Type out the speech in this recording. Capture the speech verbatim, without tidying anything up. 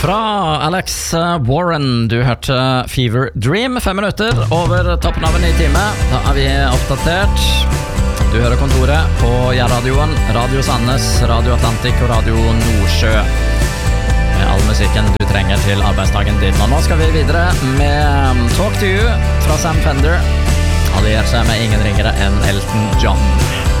Fra Alex Warren, du hørte Fever Dream, fem minutter over toppen av en ny time. Da er vi oppdatert. Du hører Kontoret på J-radioen, Radio Sandnes, Radio Atlantik og Radio Nordsjø. Med all musikken du trenger til arbeidsdagen din. Og nå skal vi videre med Talk to You fra Sam Fender. Alliert seg med ingen ringere enn Elton John.